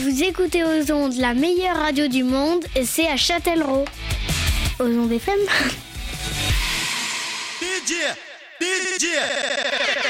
Vous écoutez aux ondes la meilleure radio du monde et c'est à Châtellerault. Aux ondes FM.